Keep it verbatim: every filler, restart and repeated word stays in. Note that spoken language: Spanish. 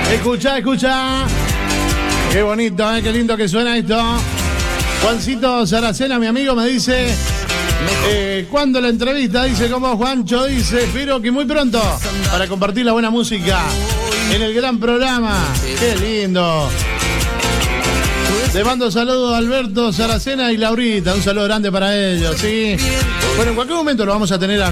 Escucha, escucha. Qué bonito, ¿eh? Qué lindo que suena esto. Juancito Saracena, mi amigo, me dice... Eh, ¿Cuándo la entrevista? Dice, como Juancho dice, espero que muy pronto para compartir la buena música en el gran programa. Qué lindo. Le mando saludos a Alberto Saracena y Laurita. Un saludo grande para ellos, ¿sí? Bueno, en cualquier momento lo vamos a tener a